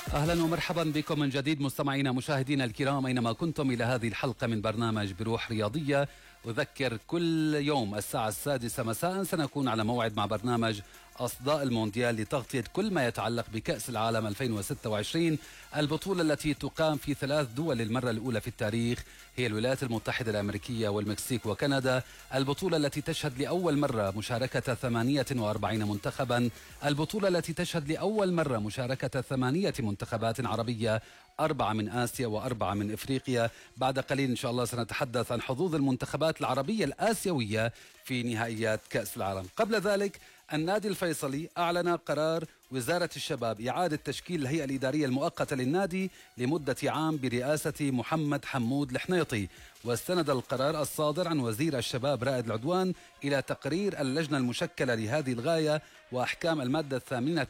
أهلا ومرحبا بكم من جديد مستمعينا مشاهدينا الكرام أينما كنتم إلى هذه الحلقة من برنامج بروح رياضية. أذكر كل يوم الساعة 6 مساء سنكون على موعد مع برنامج أصداء المونديال لتغطية كل ما يتعلق بكأس العالم 2026، البطولة التي تقام في 3 دول للمرة الأولى في التاريخ، هي الولايات المتحدة الأمريكية والمكسيك وكندا. البطولة التي تشهد لأول مرة مشاركة 48 منتخبا، البطولة التي تشهد لأول مرة مشاركة 8 منتخبات عربية، 4 من آسيا و4 من إفريقيا. بعد قليل إن شاء الله سنتحدث عن حظوظ المنتخبات العربية الآسيوية في نهائيات كأس العالم. قبل ذلك النادي الفيصلي أعلن قرار وزارة الشباب إعادة تشكيل الهيئة الإدارية المؤقتة للنادي لمدة عام برئاسة محمد حمود الحنيطي، واستند القرار الصادر عن وزير الشباب رائد العدوان إلى تقرير اللجنة المشكلة لهذه الغاية وأحكام المادة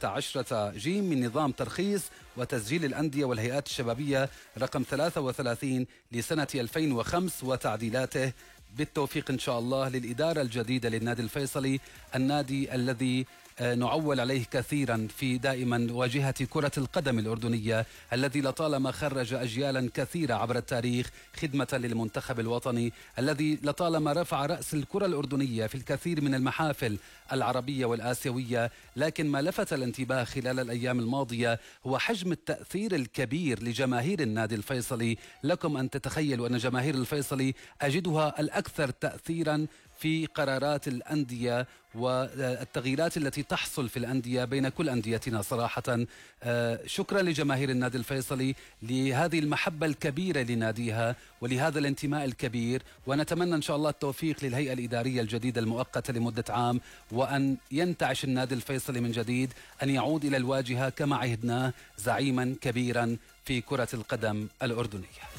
18 جيم من نظام ترخيص وتسجيل الأندية والهيئات الشبابية رقم 33 لسنة 2005 وتعديلاته. بالتوفيق إن شاء الله للإدارة الجديدة للنادي الفيصلي، النادي الذي نعول عليه كثيرا في دائما واجهة كرة القدم الأردنية، الذي لطالما خرج أجيالا كثيرة عبر التاريخ خدمة للمنتخب الوطني، الذي لطالما رفع رأس الكرة الأردنية في الكثير من المحافل العربية والآسيوية. لكن ما لفت الانتباه خلال الأيام الماضية هو حجم التأثير الكبير لجماهير النادي الفيصلي. لكم أن تتخيلوا أن جماهير الفيصلي أجدها الأكثر تأثيرا في قرارات الأندية والتغييرات التي تحصل في الأندية بين كل أنديتنا صراحة. شكرا لجماهير النادي الفيصلي لهذه المحبة الكبيرة لناديها ولهذا الانتماء الكبير، ونتمنى إن شاء الله التوفيق للهيئة الإدارية الجديدة المؤقتة لمدة عام، وأن ينتعش النادي الفيصلي من جديد، أن يعود إلى الواجهة كما عهدناه زعيما كبيرا في كرة القدم الأردنية.